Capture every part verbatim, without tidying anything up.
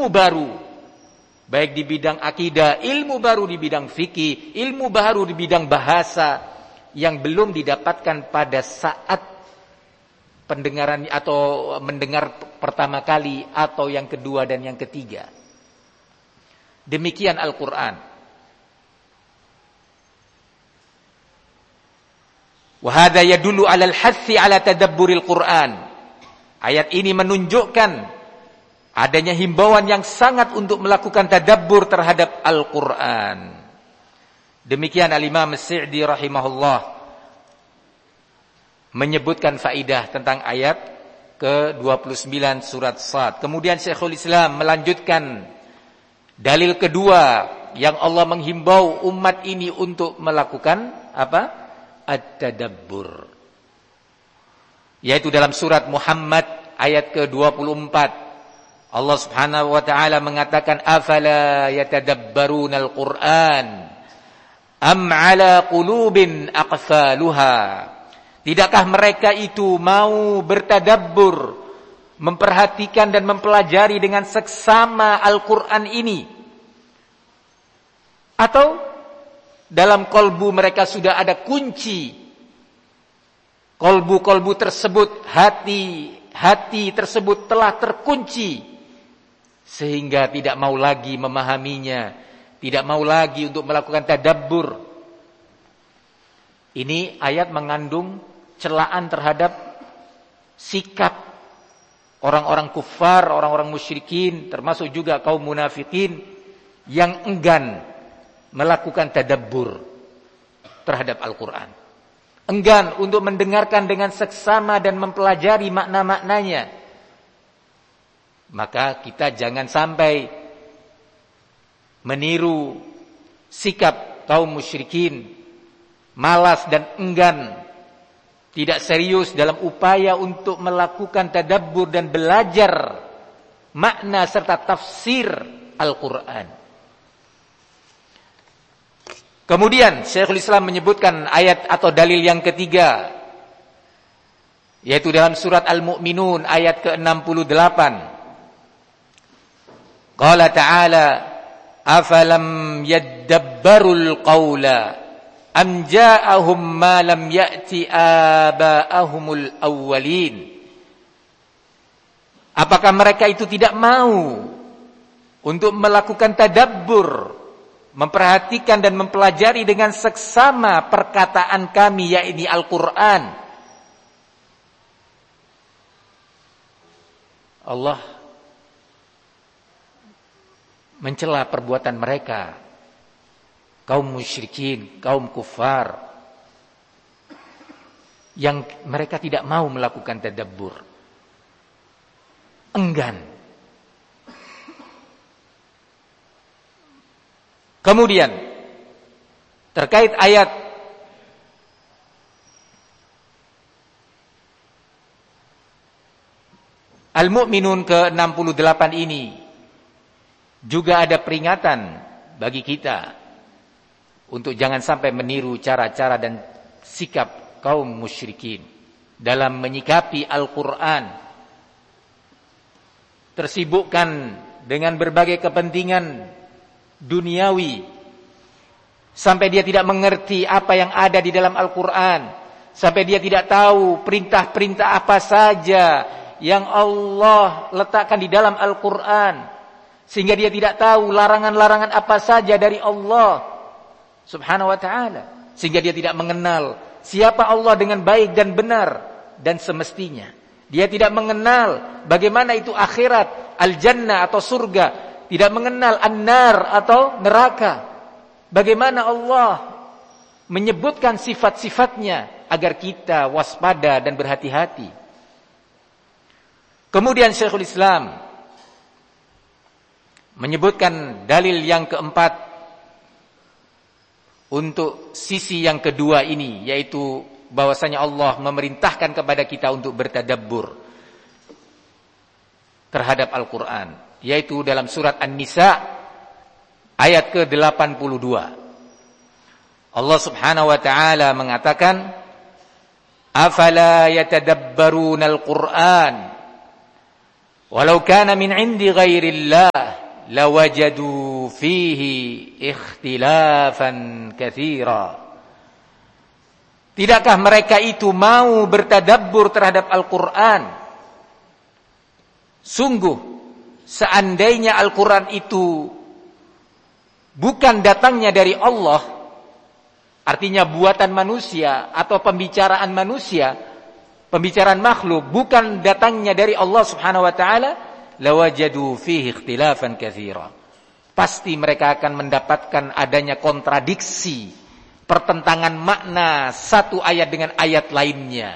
ilmu baru, baik di bidang akidah, ilmu baru di bidang fikih, ilmu baru di bidang bahasa yang belum didapatkan pada saat pendengaran atau mendengar pertama kali atau yang kedua dan yang ketiga. Demikian Al-Qur'an. Wa hadza yadullu 'alal hathi 'ala tadabburil Qur'an. Ayat ini menunjukkan adanya himbauan yang sangat untuk melakukan tadabbur terhadap Al-Qur'an. Demikian Al-Imam As-Sa'di rahimahullah menyebutkan faidah tentang ayat ke dua puluh sembilan surat Shad. Kemudian Syekhul Islam melanjutkan dalil kedua yang Allah menghimbau umat ini untuk melakukan apa? At-tadabbur. Yaitu dalam surat Muhammad ayat ke dua puluh empat. Allah Subhanahu wa taala mengatakan afala yatadabbarunal Qur'an am 'ala qulubin aqfaluha. Tidakkah mereka itu mau bertadabbur, memperhatikan dan mempelajari dengan seksama Al-Qur'an ini? Atau dalam kolbu mereka sudah ada kunci? Kolbu-kolbu tersebut, hati-hati tersebut telah terkunci sehingga tidak mau lagi memahaminya, tidak mau lagi untuk melakukan tadabbur. Ini ayat mengandung celaan terhadap sikap orang-orang kufar, orang-orang musyrikin, termasuk juga kaum munafikin yang enggan melakukan tadabbur terhadap Al-Qur'an. Enggan untuk mendengarkan dengan seksama dan mempelajari makna-maknanya. Maka kita jangan sampai meniru sikap kaum musyrikin, malas dan enggan, tidak serius dalam upaya untuk melakukan tadabbur dan belajar makna serta tafsir Al-Qur'an. Kemudian Syekhul Islam menyebutkan ayat atau dalil yang ketiga, yaitu dalam surat Al-Mu'minun ayat ke enam puluh delapan. Qala ta'ala afalam yaddabbarul qawla am ja'ahum ma lam ya'ti aba'ahumul awwalin. Apakah mereka itu tidak mau untuk melakukan tadabbur, memperhatikan dan mempelajari dengan seksama perkataan kami, yaitu Al-Qur'an? Allah mencela perbuatan mereka, kaum musyrikin, kaum kufar, yang mereka tidak mau melakukan tadabbur, enggan. Kemudian terkait ayat Al-Mu'minun ke enam puluh delapan ini juga ada peringatan bagi kita untuk jangan sampai meniru cara-cara dan sikap kaum musyrikin dalam menyikapi Al-Qur'an. Tersibukkan dengan berbagai kepentingan duniawi sampai dia tidak mengerti apa yang ada di dalam Al-Qur'an, sampai dia tidak tahu perintah-perintah apa saja yang Allah letakkan di dalam Al-Qur'an, sehingga dia tidak tahu larangan-larangan apa saja dari Allah Subhanahu wa ta'ala, sehingga dia tidak mengenal siapa Allah dengan baik dan benar dan semestinya. Dia tidak mengenal bagaimana itu akhirat, al-jannah atau surga, tidak mengenal an-nar atau neraka. Bagaimana Allah menyebutkan sifat-sifatnya agar kita waspada dan berhati-hati. Kemudian Syekhul Islam menyebutkan dalil yang keempat untuk sisi yang kedua ini, yaitu bahwasanya Allah memerintahkan kepada kita untuk bertadabbur terhadap Al-Qur'an, yaitu dalam surat An-Nisa ayat ke delapan puluh dua. Allah Subhanahu wa taala mengatakan, "Afala yatadabbarunal Qur'an Walau kana min 'indi ghairillah lawajadu fihi ikhtilafan katsira. Tidakkah mereka itu mau bertadabbur terhadap Al-Qur'an? Sungguh seandainya Al-Qur'an itu bukan datangnya dari Allah, artinya buatan manusia atau pembicaraan manusia, pembicaraan makhluk, bukan datangnya dari Allah Subhanahu wa taala, lawajadu fihi ikhtilafan katsira. Pasti mereka akan mendapatkan adanya kontradiksi, pertentangan makna satu ayat dengan ayat lainnya.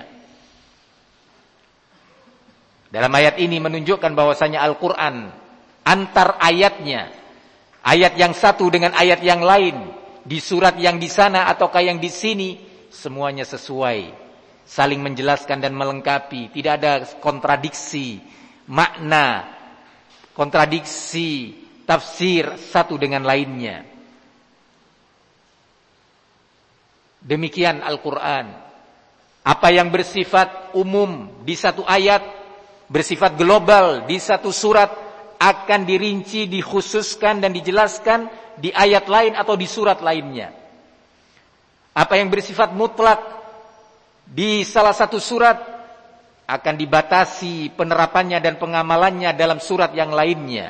Dalam ayat ini menunjukkan bahwasanya Al-Qur'an antar ayatnya, ayat yang satu dengan ayat yang lain, di surat yang di sana ataukah yang di sini, semuanya sesuai, saling menjelaskan dan melengkapi, tidak ada kontradiksi makna, kontradiksi tafsir satu dengan lainnya. Demikian Al-Qur'an. Apa yang bersifat umum di satu ayat, bersifat global di satu surat, akan dirinci, dikhususkan dan dijelaskan di ayat lain atau di surat lainnya. Apa yang bersifat mutlak di salah satu surat akan dibatasi penerapannya dan pengamalannya dalam surat yang lainnya.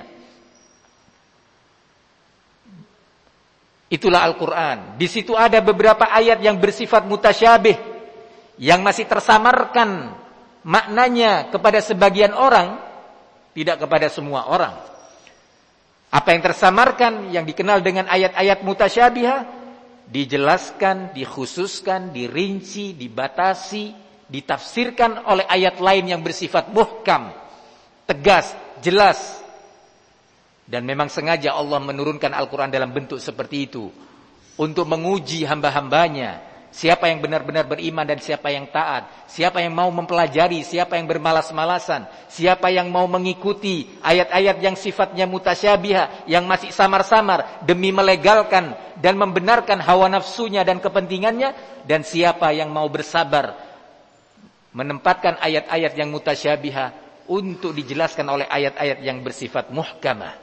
Itulah Al-Qur'an. Di situ ada beberapa ayat yang bersifat mutasyabih, yang masih tersamarkan maknanya kepada sebagian orang, tidak kepada semua orang. Apa yang tersamarkan, yang dikenal dengan ayat-ayat mutasyabihah, dijelaskan, dikhususkan, dirinci, dibatasi, ditafsirkan oleh ayat lain yang bersifat muhkam, tegas, jelas. Dan memang sengaja Allah menurunkan Al-Quran dalam bentuk seperti itu untuk menguji hamba-hambanya, siapa yang benar-benar beriman dan siapa yang taat, siapa yang mau mempelajari, siapa yang bermalas-malasan, siapa yang mau mengikuti ayat-ayat yang sifatnya mutasyabiha, yang masih samar-samar demi melegalkan dan membenarkan hawa nafsunya dan kepentingannya, dan siapa yang mau bersabar menempatkan ayat-ayat yang mutasyabiha untuk dijelaskan oleh ayat-ayat yang bersifat muhkamah.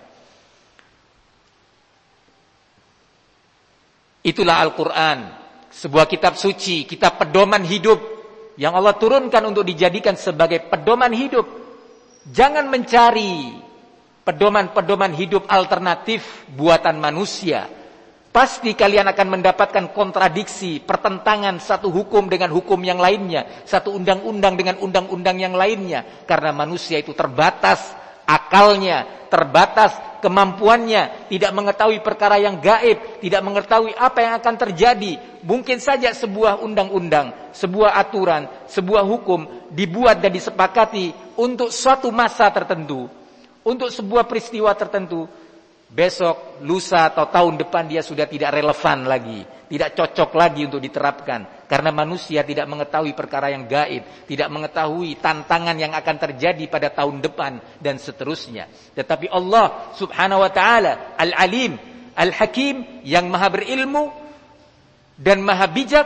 Itulah Al-Quran, sebuah kitab suci, kitab pedoman hidup yang Allah turunkan untuk dijadikan sebagai pedoman hidup. Jangan mencari pedoman-pedoman hidup alternatif buatan manusia. Pasti kalian akan mendapatkan kontradiksi, pertentangan satu hukum dengan hukum yang lainnya, satu undang-undang dengan undang-undang yang lainnya. Karena manusia itu terbatas akalnya, terbatas kemampuannya, tidak mengetahui perkara yang gaib, tidak mengetahui apa yang akan terjadi. Mungkin saja sebuah undang-undang, sebuah aturan, sebuah hukum dibuat dan disepakati untuk suatu masa tertentu, untuk sebuah peristiwa tertentu. Besok, lusa atau tahun depan dia sudah tidak relevan lagi, tidak cocok lagi untuk diterapkan. Karena manusia tidak mengetahui perkara yang gaib, tidak mengetahui tantangan yang akan terjadi pada tahun depan dan seterusnya. Tetapi Allah Subhanahu wa taala Al-Alim, Al-Hakim, yang Maha berilmu dan Maha bijak,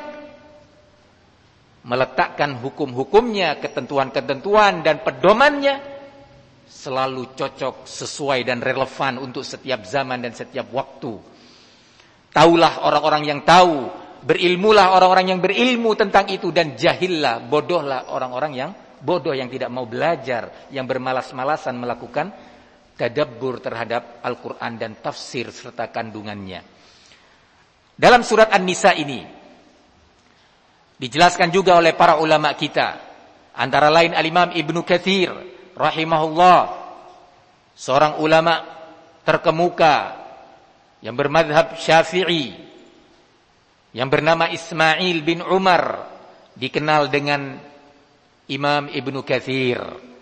meletakkan hukum-hukumnya, ketentuan-ketentuan dan pedomannya selalu cocok, sesuai dan relevan untuk setiap zaman dan setiap waktu. Taulah orang-orang yang tahu, berilmulah orang-orang yang berilmu tentang itu, dan jahillah, bodohlah orang-orang yang bodoh, yang tidak mau belajar, yang bermalas-malasan melakukan tadabbur terhadap Al-Quran dan tafsir serta kandungannya. Dalam surat An-Nisa ini dijelaskan juga oleh para ulama kita, antara lain Al-Imam Ibnu Katsir rahimahullah, seorang ulama terkemuka yang bermadhab Syafi'i, yang bernama Ismail bin Umar, dikenal dengan Imam Ibnu Katsir.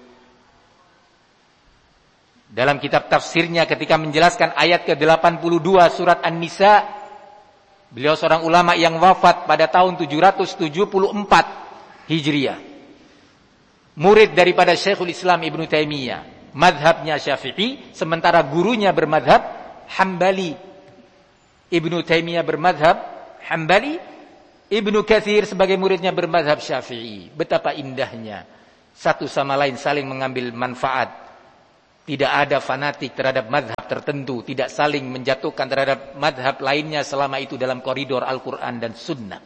Dalam kitab tafsirnya ketika menjelaskan ayat ke delapan puluh dua surat An-Nisa, beliau seorang ulama yang wafat pada tahun tujuh ratus tujuh puluh empat Hijriah, murid daripada Syekhul Islam Ibnu Taimiyah, madhabnya Syafi'i, sementara gurunya bermadhab Hambali. Ibnu Taimiyah bermadhab Hambali, Ibnu Katsir sebagai muridnya bermadhab Syafi'i. Betapa indahnya satu sama lain saling mengambil manfaat Tidak ada fanatik terhadap madhab tertentu, tidak saling menjatuhkan terhadap madhab lainnya selama itu dalam koridor Al-Quran dan Sunnah.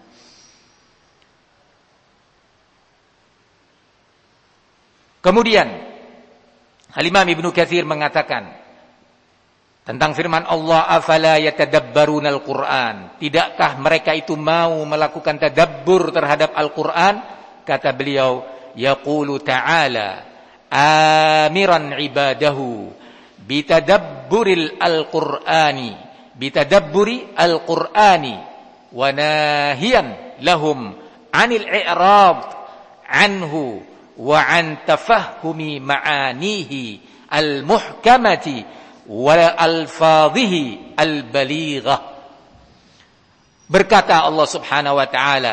Kemudian Al-Imam Ibnu Katsir mengatakan tentang firman Allah, afala yatadabbarunal Qur'an, tidakkah mereka itu mau melakukan tadabbur terhadap Al-Quran? Kata beliau, yaqulu ta'ala amiran ibadahu bitadabburil al-Qur'ani bitadabburi al-Qur'ani wa nahiyan lahum anil i'rad anhu wa an tafahumi ma'anihi al-muhkamati wa alfadhihi al-balighah. Berkata Allah Subhanahu wa ta'ala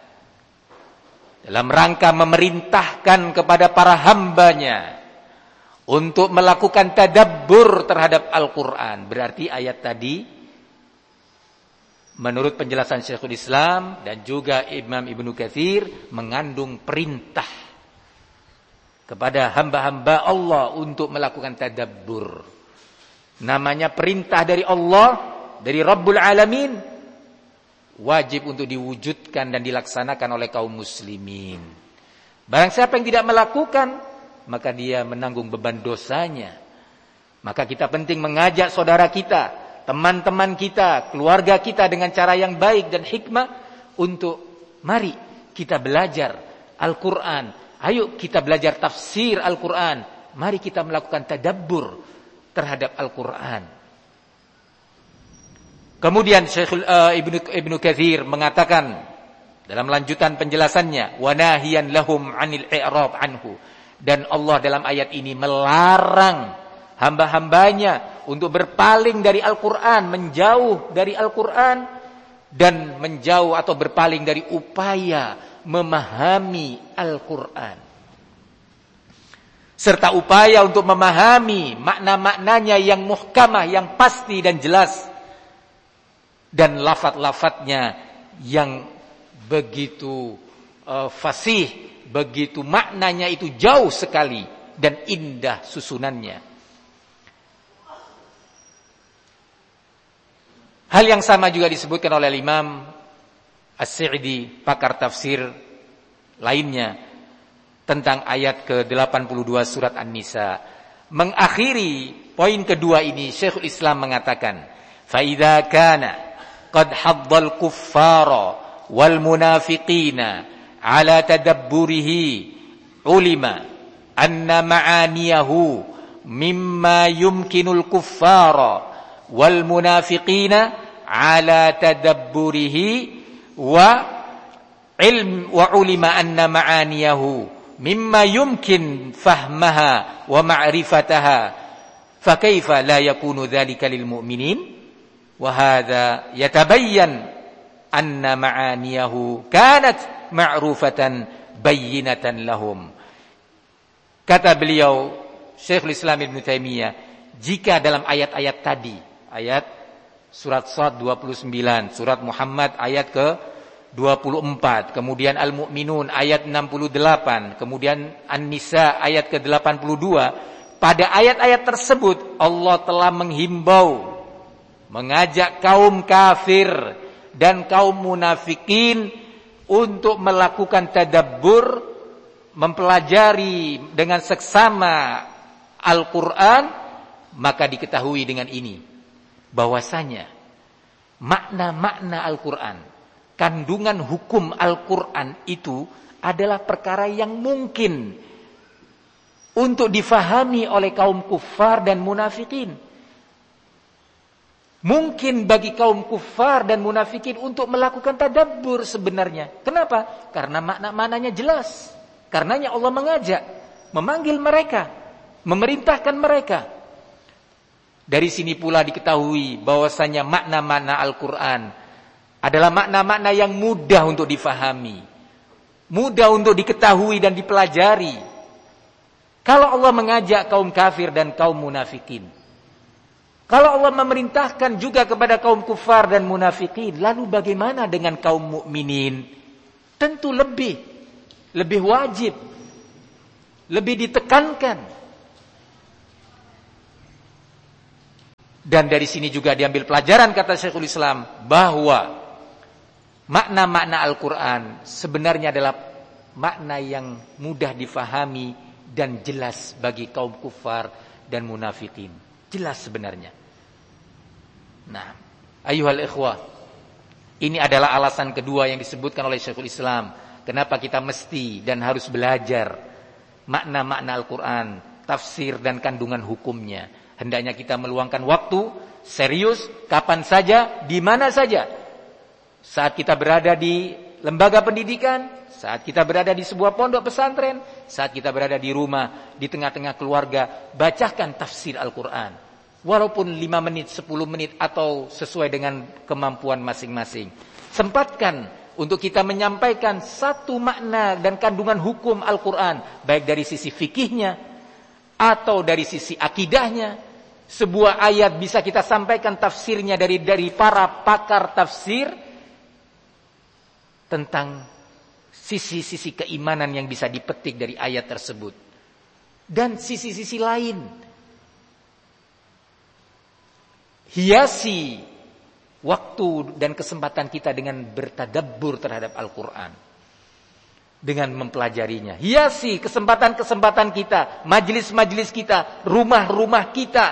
dalam rangka memerintahkan kepada para hambanya untuk melakukan tadabbur terhadap Al-Quran. Berarti ayat tadi menurut penjelasan Syekhul Islam dan juga Imam Ibnu Katsir mengandung perintah kepada hamba-hamba Allah untuk melakukan tadabbur. Namanya perintah dari Allah, dari Rabbul Alamin, wajib untuk diwujudkan dan dilaksanakan oleh kaum muslimin. Barang siapa yang tidak melakukan, maka dia menanggung beban dosanya. Maka kita penting mengajak saudara kita, teman-teman kita, keluarga kita dengan cara yang baik dan hikmah untuk mari kita belajar Al-Quran. Ayo kita belajar tafsir Al-Quran. Mari kita melakukan tadabbur terhadap Al-Quran. Kemudian Syekhul uh, Ibnu Ibnu Katsir mengatakan dalam lanjutan penjelasannya, wa nahiyan lahum 'anil i'rab anhu, dan Allah dalam ayat ini melarang hamba-hambanya untuk berpaling dari Al-Quran, menjauh dari Al-Quran dan menjauh atau berpaling dari upaya memahami Al-Quran serta upaya untuk memahami makna-maknanya yang muhkamah, yang pasti dan jelas, dan lafaz-lafaznya yang begitu uh, fasih, begitu maknanya itu jauh sekali dan indah susunannya. Hal yang sama juga disebutkan oleh Imam As-Sa'di, pakar tafsir lainnya, tentang ayat ke delapan puluh dua surat An-Nisa. Mengakhiri poin kedua ini, Syekhul Islam mengatakan, fa idza kana qad haddal kuffara wal munafiqina ala tadabburihi ulima anna ma'aniyahu mimma yumkinul kuffara wal munafiqina ala tadabburihi wa ilm wa ulima anna ma'aniyahu mimma yumkin fahmaha wa ma'rifataha fa kaifa la yakunu dhalika lil mu'minin wa hadha yatabayyan anna ma'aniyahu kanat ma'rufatan bayyinatan lahum. Kata beliau Syekhul Islam Ibnu Taimiyah, jika dalam ayat-ayat tadi, ayat surat Shad dua puluh sembilan, surat Muhammad ayat ke dua puluh empat, kemudian Al-Mu'minun ayat enam puluh delapan, kemudian An-Nisa ayat ke delapan puluh dua. Pada ayat-ayat tersebut Allah telah menghimbau, mengajak kaum kafir dan kaum munafikin untuk melakukan tadabbur, mempelajari dengan seksama Al-Quran. Maka diketahui dengan ini bahwasanya makna-makna Al-Quran, kandungan hukum Al-Quran itu adalah perkara yang mungkin untuk difahami oleh kaum kufar dan munafikin. Mungkin bagi kaum kufar dan munafikin untuk melakukan tadabbur sebenarnya. Kenapa? Karena makna-maknanya jelas. Karenanya Allah mengajak, memanggil mereka, memerintahkan mereka. Dari sini pula diketahui bahwasanya makna-makna Al-Quran adalah makna-makna yang mudah untuk difahami, mudah untuk diketahui dan dipelajari. Kalau Allah mengajak kaum kafir dan kaum munafikin, kalau Allah memerintahkan juga kepada kaum kufar dan munafikin, lalu bagaimana dengan kaum mukminin? Tentu lebih, lebih wajib, lebih ditekankan. Dan dari sini juga diambil pelajaran, kata Syekhul Islam, bahwa makna-makna Al-Quran sebenarnya adalah makna yang mudah difahami dan jelas bagi kaum kufar dan munafikin. Jelas sebenarnya. Nah, ayuhal ikhwah, ini adalah alasan kedua yang disebutkan oleh Syekhul Islam, kenapa kita mesti dan harus belajar makna-makna Al-Quran, tafsir dan kandungan hukumnya. Hendaknya kita meluangkan waktu serius, kapan saja, di mana saja. Saat kita berada di lembaga pendidikan, saat kita berada di sebuah pondok pesantren, saat kita berada di rumah, di tengah-tengah keluarga, bacakan tafsir Al-Quran. Walaupun lima menit, sepuluh menit, atau sesuai dengan kemampuan masing-masing. Sempatkan untuk kita menyampaikan satu makna dan kandungan hukum Al-Quran, baik dari sisi fikihnya, atau dari sisi akidahnya. Sebuah ayat bisa kita sampaikan tafsirnya dari dari para pakar tafsir tentang sisi-sisi keimanan yang bisa dipetik dari ayat tersebut, dan sisi-sisi lain. Hiasi waktu dan kesempatan kita dengan bertadabbur terhadap Al-Quran, dengan mempelajarinya. Hiasi kesempatan-kesempatan kita, majelis-majelis kita, rumah-rumah kita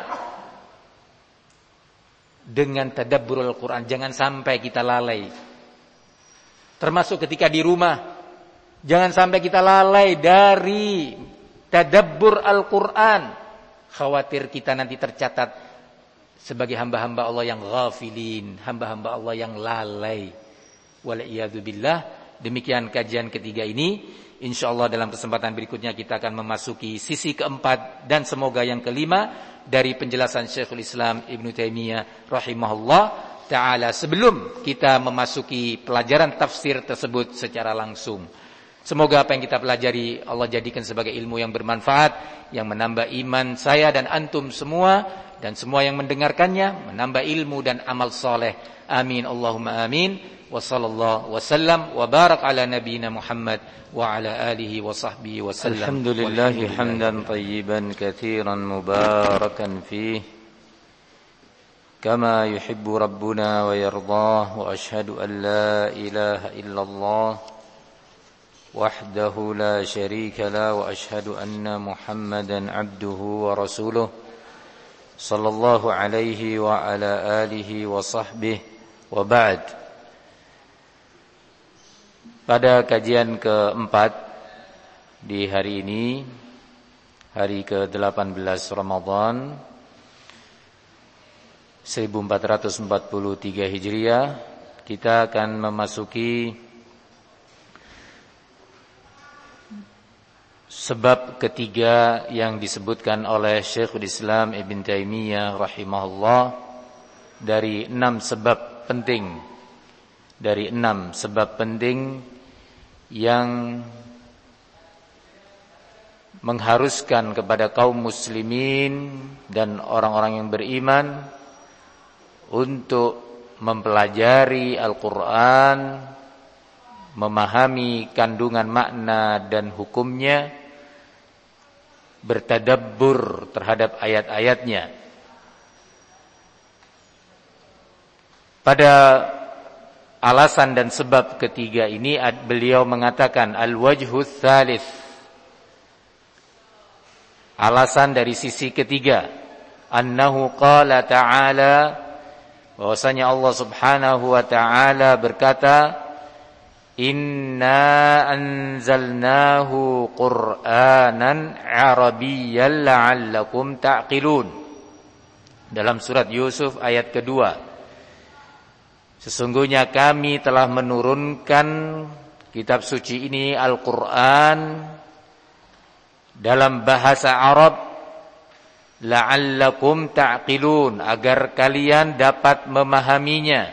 dengan tadabbur Al-Quran. Jangan sampai kita lalai. Termasuk ketika di rumah, jangan sampai kita lalai dari tadabbur Al-Quran. Khawatir kita nanti tercatat sebagai hamba-hamba Allah yang ghafilin, hamba-hamba Allah yang lalai. Wal'iyadzubillah. Demikian kajian ketiga ini. InsyaAllah dalam kesempatan berikutnya kita akan memasuki sisi keempat dan semoga yang kelima dari penjelasan Syekhul Islam Ibn Taimiyah rahimahullah ta'ala, sebelum kita memasuki pelajaran tafsir tersebut secara langsung. Semoga apa yang kita pelajari Allah jadikan sebagai ilmu yang bermanfaat, yang menambah iman saya dan antum semua, dan semua yang mendengarkannya menambah ilmu dan amal soleh. Amin Allahumma amin. Wa sallallahu wa sallam wa barak ala nabiyyina Muhammad wa ala alihi wa sahbihi wa sallam. Alhamdulillahi hamdan tayyiban katsiran mubarakan fih kama yuhibbu rabbuna wa yardah, wa ashhadu an la ilaha illallah wahdahu la syarika la, wa ashhadu anna Muhammadan abduhu wa rasuluh sallallahu alaihi wa ala alihi wa sahbihi wa ba'd. Pada kajian keempat di hari ini, hari ke delapan belas Ramadan seribu empat ratus empat puluh tiga Hijriah, kita akan memasuki sebab ketiga yang disebutkan oleh Syekhul Islam Ibn Taimiyah rahimahullah dari enam sebab penting, dari enam sebab penting yang mengharuskan kepada kaum muslimin dan orang-orang yang beriman untuk mempelajari Al-Quran, memahami kandungan makna dan hukumnya, bertadabbur terhadap ayat-ayatnya. Pada alasan dan sebab ketiga ini beliau mengatakan al-wajhus tsalits, alasan dari sisi ketiga, annahu qala ta'ala, bahwasanya Allah Subhanahu wa taala berkata, inna anzalnahu qur'anan arabiyyan la'allakum ta'qilun, dalam surat Yusuf ayat kedua. Sesungguhnya kami telah menurunkan kitab suci ini Al-Quran dalam bahasa Arab, la'allakum ta'qilun, agar kalian dapat memahaminya.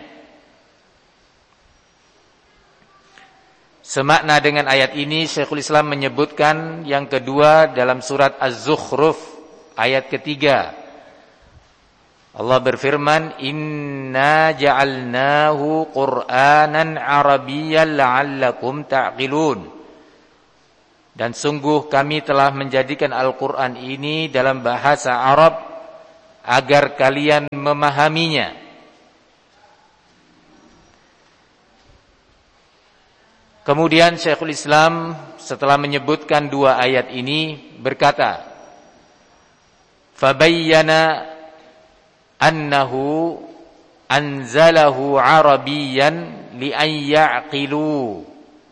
Semakna dengan ayat ini Syekhul Islam menyebutkan yang kedua dalam surat Az-Zukhruf ayat ketiga. Allah berfirman, inna ja'alnahu qur'anan arabiyyan la'allakum ta'qilun, dan sungguh kami telah menjadikan Al-Quran ini dalam bahasa Arab agar kalian memahaminya. Kemudian Syekhul Islam setelah menyebutkan dua ayat ini berkata, fabayyana annahu anzalahu arabiyyan li an ya'qilu.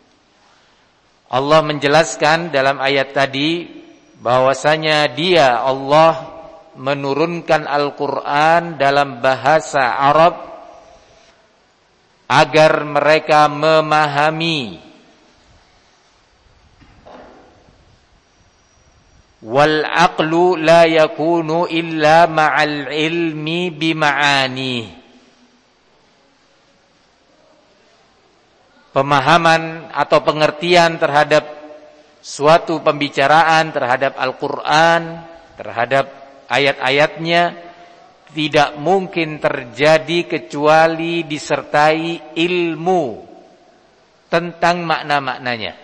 Allah menjelaskan dalam ayat tadi bahwasanya dia Allah menurunkan Al-Qur'an dalam bahasa Arab agar mereka memahami. Wal aqlu la yakunu illa ma'al ilmi bima'ani. Pemahaman atau pengertian terhadap suatu pembicaraan terhadap Al-Qur'an, terhadap ayat-ayatnya tidak mungkin terjadi kecuali disertai ilmu tentang makna-maknanya.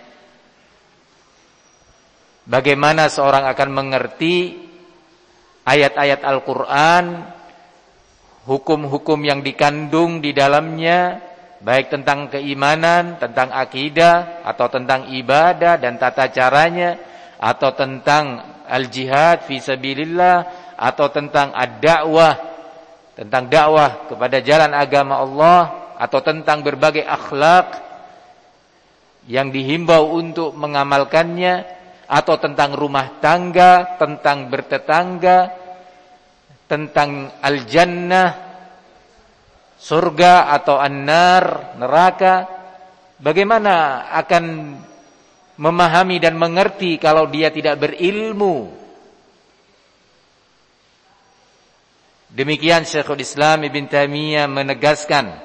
Bagaimana seorang akan mengerti ayat-ayat Al-Qur'an, hukum-hukum yang dikandung di dalamnya, baik tentang keimanan, tentang akidah, atau tentang ibadah dan tata caranya, atau tentang al-jihad fi sabilillah, atau tentang ad-da'wah, tentang dakwah kepada jalan agama Allah, atau tentang berbagai akhlak yang dihimbau untuk mengamalkannya, atau tentang rumah tangga, tentang bertetangga, tentang al-jannah, surga atau an-nar, neraka. Bagaimana akan memahami dan mengerti kalau dia tidak berilmu? Demikian Syekhul Islam Ibn Taimiyah menegaskan.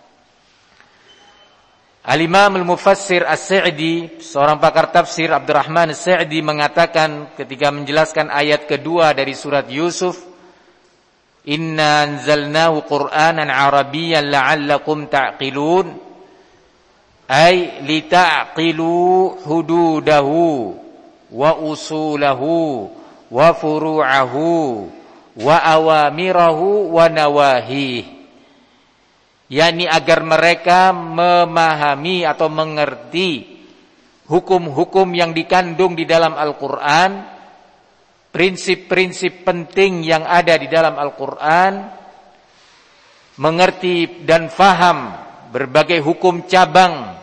Al-Imam Al-Mufassir As-Sa'di, seorang pakar tafsir, Abdurrahman As-Sa'di, mengatakan ketika menjelaskan ayat kedua dari surat Yusuf, Inna anzalnahu Qur'anan Arabiyyan la'allakum ta'qilun, ay lita'qilu hududahu wa usulahu wa furu'ahu wa awamirahu wa nawahih, yakni agar mereka memahami atau mengerti hukum-hukum yang dikandung di dalam Al-Qur'an, prinsip-prinsip penting yang ada di dalam Al-Qur'an, mengerti dan faham berbagai hukum cabang,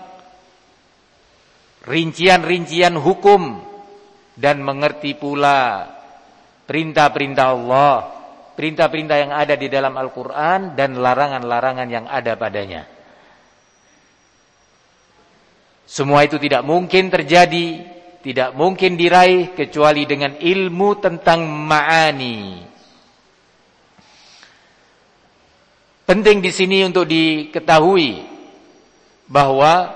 rincian-rincian hukum, dan mengerti pula perintah-perintah Allah, perintah-perintah yang ada di dalam Al-Qur'an dan larangan-larangan yang ada padanya. Semua itu tidak mungkin terjadi, tidak mungkin diraih kecuali dengan ilmu tentang ma'ani. Penting di sini untuk diketahui bahwa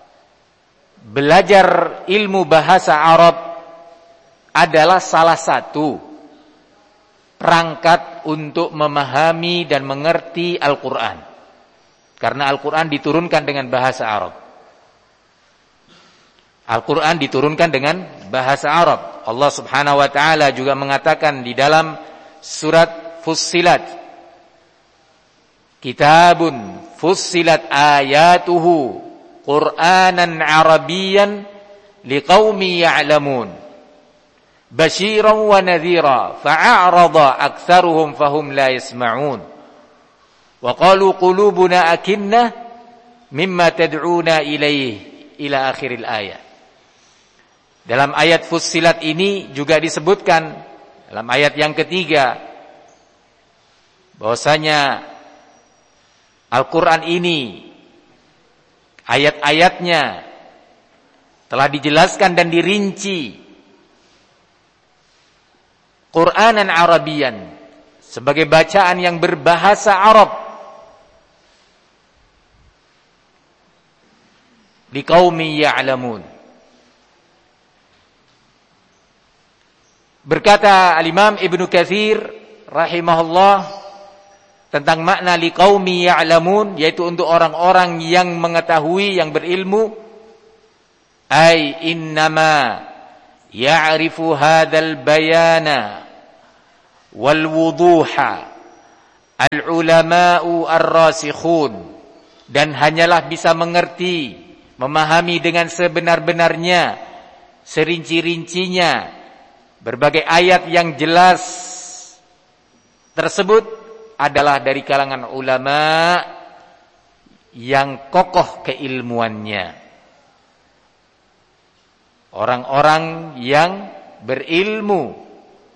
belajar ilmu bahasa Arab adalah salah satu perangkat untuk memahami dan mengerti Al-Qur'an. Karena Al-Qur'an diturunkan dengan bahasa Arab. Al-Quran diturunkan dengan bahasa Arab. Allah subhanahu wa ta'ala juga mengatakan di dalam surat Fussilat, Kitabun fussilat ayatuhu Qur'anan Arabiyyan liqaumi ya'lamun basyiran wa nadhira fa'a'rada aktsaruhum fahum la yasma'un wa qalu qulubuna akinnah mimma tad'una ilaih ila akhiril ayat. Dalam ayat Fussilat ini juga disebutkan dalam ayat yang ketiga bahwasanya Al-Quran ini ayat-ayatnya telah dijelaskan dan dirinci Qur'anan Arabiyan sebagai bacaan yang berbahasa Arab liqaumi ya'lamun. Berkata Al-Imam Ibnu Katsir rahimahullah tentang makna liqaumi ya'lamun, yaitu untuk orang-orang yang mengetahui, yang berilmu, ay innama ya'rifu hadzal bayana wal wuduha al-ulama'u ar-rasikhun, dan hanyalah bisa mengerti, memahami dengan sebenar-benarnya, serinci-rincinya berbagai ayat yang jelas tersebut adalah dari kalangan ulama yang kokoh keilmuannya, orang-orang yang berilmu.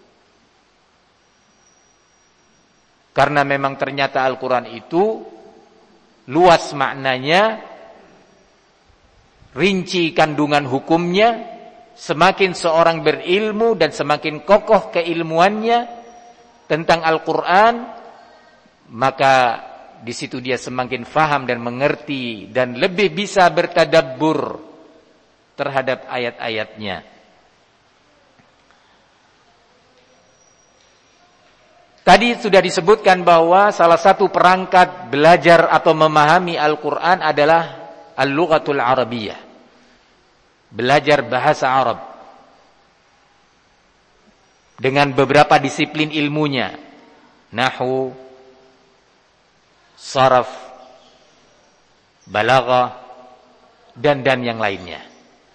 Karena memang ternyata Al-Quran itu luas maknanya, rinci kandungan hukumnya. Semakin seorang berilmu dan semakin kokoh keilmuannya tentang Al-Quran, maka di situ dia semakin faham dan mengerti dan lebih bisa bertadabbur terhadap ayat-ayatnya. Tadi sudah disebutkan bahwa salah satu perangkat belajar atau memahami Al-Quran adalah Al-Lughatul Arabiyah, belajar bahasa Arab dengan beberapa disiplin ilmunya, nahwu, saraf, balaghah, dan dan yang lainnya.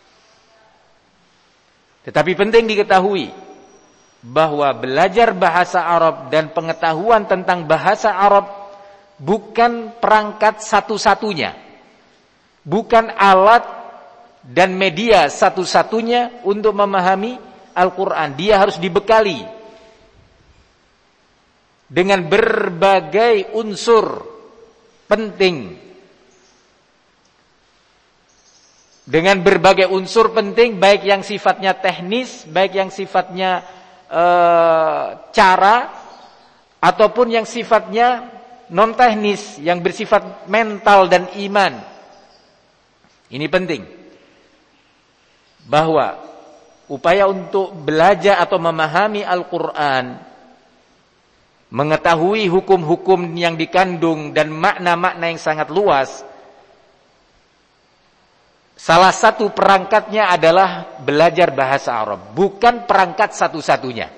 Tetapi penting diketahui bahwa belajar bahasa Arab dan pengetahuan tentang bahasa Arab bukan perangkat satu-satunya, bukan alat dan media satu-satunya untuk memahami Al-Quran. Dia harus dibekali dengan berbagai unsur penting, dengan berbagai unsur penting, baik yang sifatnya teknis, baik yang sifatnya e, cara, ataupun yang sifatnya non teknis, yang bersifat mental dan iman. Ini penting, bahwa upaya untuk belajar atau memahami Al-Quran, mengetahui hukum-hukum yang dikandung dan makna-makna yang sangat luas, salah satu perangkatnya adalah belajar bahasa Arab. Bukan perangkat satu-satunya.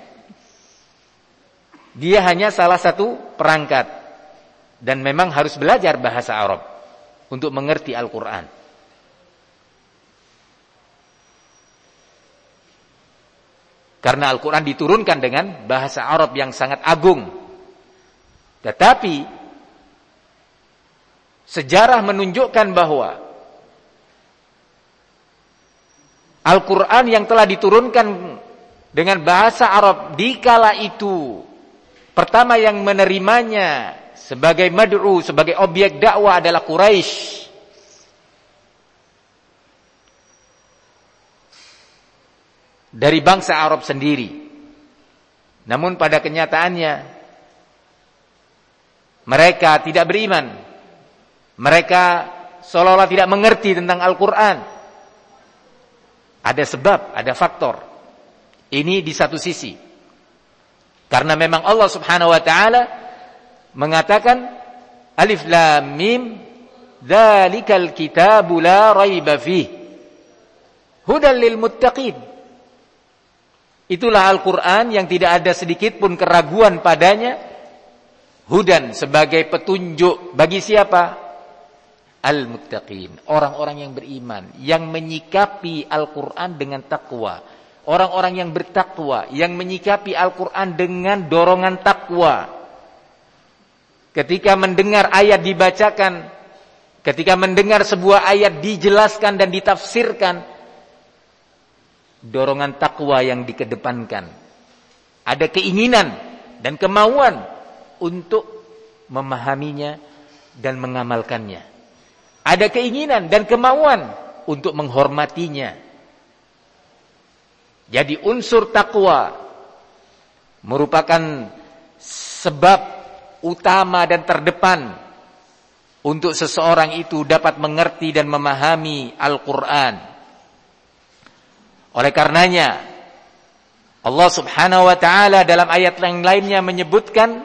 Dia hanya salah satu perangkat. Dan memang harus belajar bahasa Arab untuk mengerti Al-Quran. Karena Al-Quran diturunkan dengan bahasa Arab yang sangat agung. Tetapi sejarah menunjukkan bahwa Al-Quran yang telah diturunkan dengan bahasa Arab di kala itu, pertama yang menerimanya sebagai mad'u, sebagai objek dakwah adalah Quraisy. Dari bangsa Arab sendiri. Namun pada kenyataannya mereka tidak beriman. Mereka seolah-olah tidak mengerti tentang Al-Quran. Ada sebab, ada faktor. Ini di satu sisi. Karena memang Allah Subhanahu wa taala mengatakan Alif Lam Mim dzalikal kitabu la raiba fih hudal lil muttaqin. Itulah Al-Quran yang tidak ada sedikit pun keraguan padanya. Hudan, sebagai petunjuk bagi siapa? Al-muttaqin, orang-orang yang beriman, yang menyikapi Al-Quran dengan takwa. Orang-orang yang bertakwa, yang menyikapi Al-Quran dengan dorongan takwa. Ketika mendengar ayat dibacakan, ketika mendengar sebuah ayat dijelaskan dan ditafsirkan, dorongan takwa yang dikedepankan. Ada keinginan dan kemauan untuk memahaminya dan mengamalkannya. Ada keinginan dan kemauan untuk menghormatinya. Jadi unsur takwa merupakan sebab utama dan terdepan untuk seseorang itu dapat mengerti dan memahami Al-Quran. Oleh karenanya Allah Subhanahu wa taala dalam ayat yang lainnya menyebutkan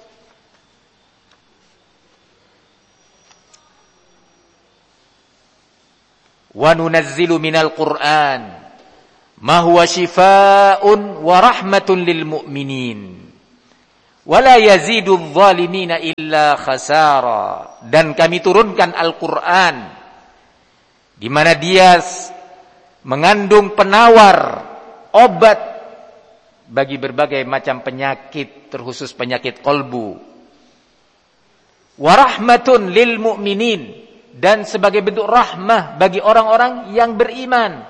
wa nunazzilu minal Qur'an ma huwa shifaa'un wa rahmatun lil mu'minin Wala yazidudz zalimina illa khasara. Dan kami turunkan Al-Qur'an di mana dia mengandung penawar obat bagi berbagai macam penyakit, terkhusus penyakit qalbu. Wa rahmatun lil mu'minin, dan sebagai bentuk rahmah bagi orang-orang yang beriman,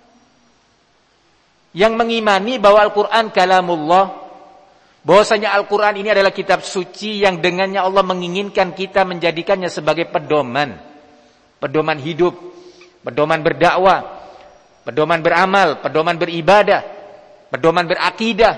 yang mengimani bahwa Al-Qur'an kalamullah, bahwasanya Al-Qur'an ini adalah kitab suci yang dengannya Allah menginginkan kita menjadikannya sebagai pedoman, pedoman hidup, pedoman berdakwah, pedoman beramal, pedoman beribadah, pedoman berakidah.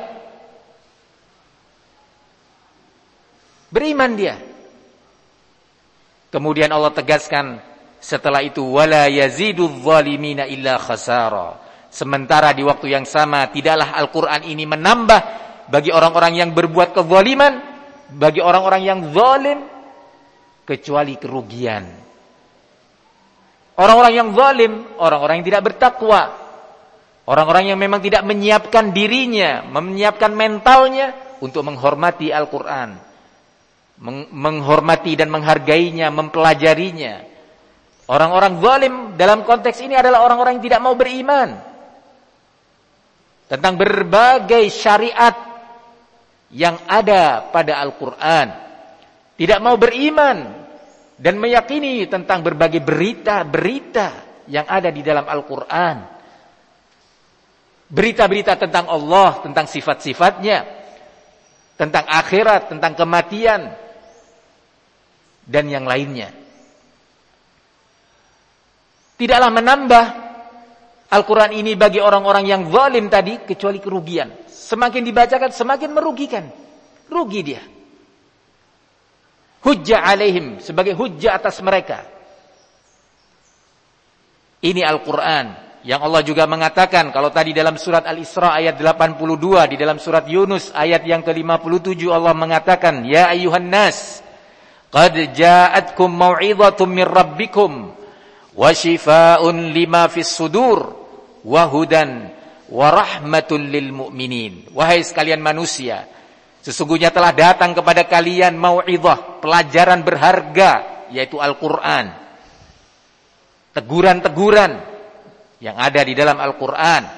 Beriman dia. Kemudian Allah tegaskan setelah itu, wala yazidudz zalimina illa khasara. Sementara di waktu yang sama tidaklah Al-Qur'an ini menambah bagi orang-orang yang berbuat kezaliman, bagi orang-orang yang zalim, kecuali kerugian. Orang-orang yang zalim, orang-orang yang tidak bertakwa, orang-orang yang memang tidak menyiapkan dirinya, menyiapkan mentalnya untuk menghormati Al-Qur'an, menghormati dan menghargainya, mempelajarinya. Orang-orang zalim dalam konteks ini adalah orang-orang yang tidak mau beriman tentang berbagai syariat yang ada pada Al-Qur'an, tidak mau beriman dan meyakini tentang berbagai berita-berita yang ada di dalam Al-Qur'an. Berita-berita tentang Allah, tentang sifat-sifatnya, tentang akhirat, tentang kematian, dan yang lainnya. Tidaklah menambah Al-Qur'an ini bagi orang-orang yang zalim tadi kecuali kerugian. Semakin dibacakan semakin merugikan. Rugi dia. Hujjah alaihim, sebagai hujjah atas mereka. Ini Al-Qur'an yang Allah juga mengatakan, kalau tadi dalam surat Al-Isra ayat delapan puluh dua, di dalam surat Yunus ayat yang ke lima puluh tujuh Allah mengatakan, ya ayyuhan nas, qad ja'atkum mau'izatun min rabbikum wa shifaa'un lima fis sudur wa hudan wa rahmatul lil mu'minin. Wahai sekalian manusia, sesungguhnya telah datang kepada kalian mau'izah, pelajaran berharga, yaitu Al-Qur'an. Teguran-teguran yang ada di dalam Al-Qur'an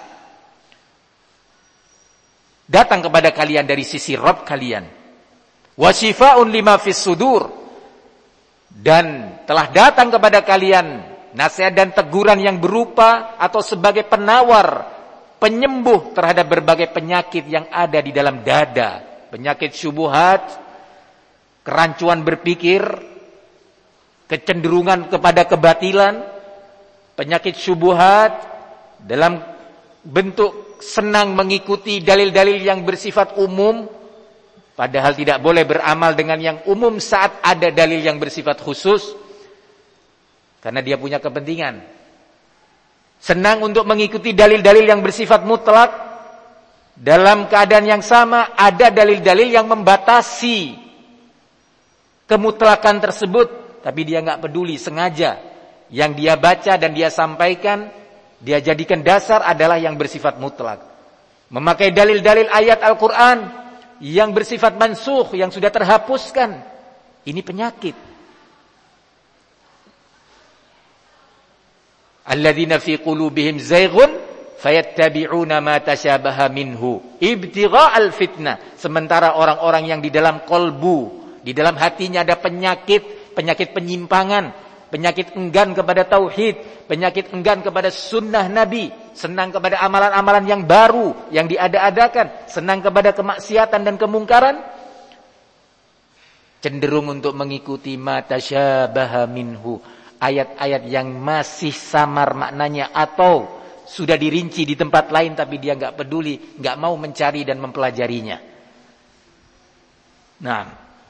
datang kepada kalian dari sisi Rabb kalian. Wa shifaa'un lima fis sudur, dan telah datang kepada kalian nasihat dan teguran yang berupa atau sebagai penawar, penyembuh terhadap berbagai penyakit yang ada di dalam dada. Penyakit syubhat, kerancuan berpikir, kecenderungan kepada kebatilan, penyakit syubhat dalam bentuk senang mengikuti dalil-dalil yang bersifat umum, padahal tidak boleh beramal dengan yang umum saat ada dalil yang bersifat khusus, karena dia punya kepentingan. Senang untuk mengikuti dalil-dalil yang bersifat mutlak, dalam keadaan yang sama ada dalil-dalil yang membatasi kemutlakan tersebut, tapi dia nggak peduli, sengaja yang dia baca dan dia sampaikan, dia jadikan dasar adalah yang bersifat mutlak. Memakai dalil-dalil ayat Al-Qur'an yang bersifat mansukh, yang sudah terhapuskan, ini penyakit. Alladzina fi qulubihim zayghun fayattabi'una ma tasyabaha minhu ibtigha'al fitnah. Sementara orang-orang yang di dalam kolbu, di dalam hatinya ada penyakit, penyakit penyimpangan, penyakit enggan kepada tauhid, penyakit enggan kepada sunnah Nabi, senang kepada amalan-amalan yang baru, yang diada-adakan, senang kepada kemaksiatan dan kemungkaran, cenderung untuk mengikuti ma tasyabaha minhu, ayat-ayat yang masih samar maknanya atau sudah dirinci di tempat lain tapi dia nggak peduli, nggak mau mencari dan mempelajarinya. Nah,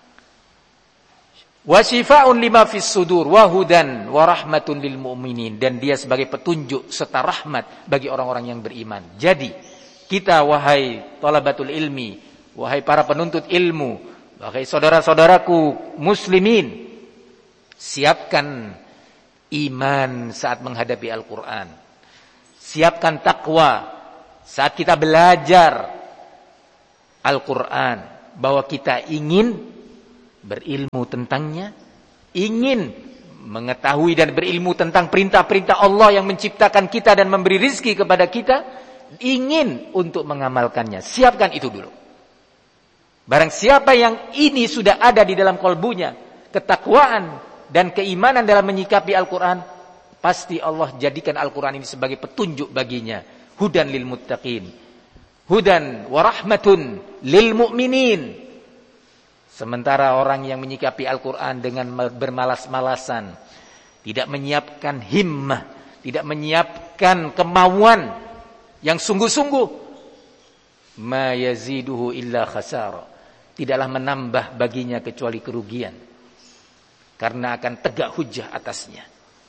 wa shifaa'un lima fis sudur wa hudan wa rahmatun lil mu'minin, dan dia sebagai petunjuk serta rahmat bagi orang-orang yang beriman. Jadi, kita wahai thalabatul ilmi, wahai para penuntut ilmu, wahai saudara-saudaraku muslimin, siapkan iman saat menghadapi Al-Qur'an. Siapkan takwa saat kita belajar Al-Qur'an. bahwa kita ingin berilmu tentangnya, ingin mengetahui dan berilmu tentang perintah-perintah Allah yang menciptakan kita dan memberi rizki kepada kita, ingin untuk mengamalkannya. Siapkan itu dulu. Barang siapa yang ini sudah ada di dalam kalbunya, ketakwaan dan keimanan dalam menyikapi Al-Quran, pasti Allah jadikan Al-Quran ini sebagai petunjuk baginya. Hudan lil muttaqin, hudan wa rahmatun lil mu'minin. Sementara orang yang menyikapi Al-Quran dengan bermalas-malasan, tidak menyiapkan himmah, tidak menyiapkan kemauan yang sungguh-sungguh, ma yaziduhu illa khasara, tidaklah menambah baginya kecuali kerugian, karena akan tegak hujjah atasnya.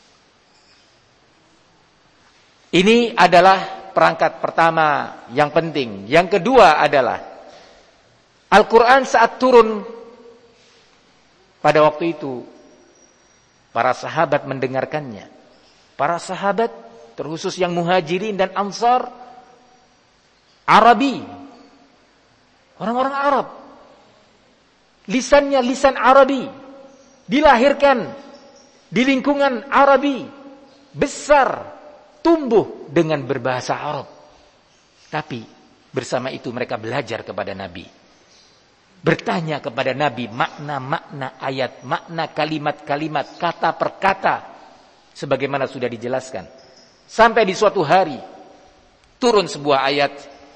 Ini adalah perangkat pertama yang penting. Yang kedua adalah Al-Quran saat turun pada waktu itu, para sahabat mendengarkannya. Para sahabat, terkhusus yang muhajirin dan ansar, Arabi, orang-orang Arab, lisannya lisan Arabi, dilahirkan di lingkungan Arabi, besar, tumbuh dengan berbahasa Arab. Tapi bersama itu mereka belajar kepada Nabi, bertanya kepada Nabi makna-makna ayat, makna kalimat-kalimat, kata per kata, sebagaimana sudah dijelaskan. Sampai di suatu hari turun sebuah ayat.